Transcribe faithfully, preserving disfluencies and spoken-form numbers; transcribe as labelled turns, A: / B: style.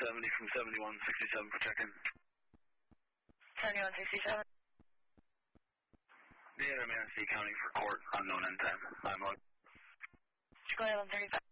A: seventy from seventy-one sixty-seven for check-in.
B: seventy-one sixty-seven.
A: The other Manistee County for court, unknown end time. I'm on.
B: Chicago one thirty-five.